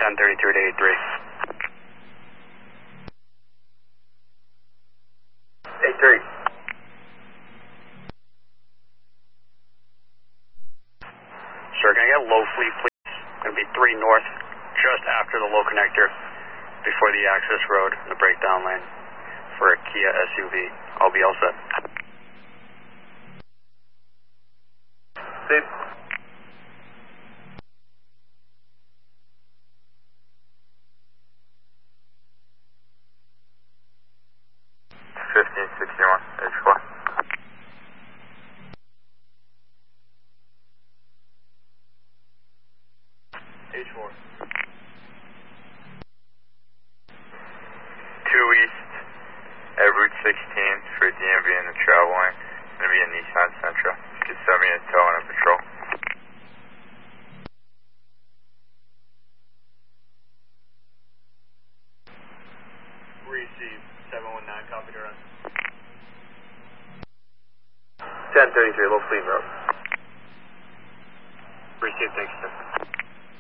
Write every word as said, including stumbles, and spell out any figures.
ten thirty-three to eighty-three. eighty-three. Sir, can I get low fleet, please? Going to be three north, just after the low connector, before the access road and the breakdown lane for a Kia S U V. I'll be all set. Steve. fifteen sixty-one, H four. H four. Two east at Route sixteen for D M V in the travel lane. It's going to be a Nissan Sentra. You can send me a tow and a patrol. Receive. seven one nine, copy to run. ten thirty-three, low fleet road. Receive, thanks, sir.